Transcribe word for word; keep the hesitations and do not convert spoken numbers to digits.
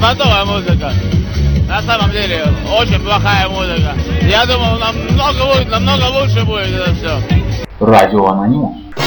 беспонтовая музыка. На самом деле, очень плохая музыка. Я думал, намного будет, намного лучше будет это все. Радио Анонимус.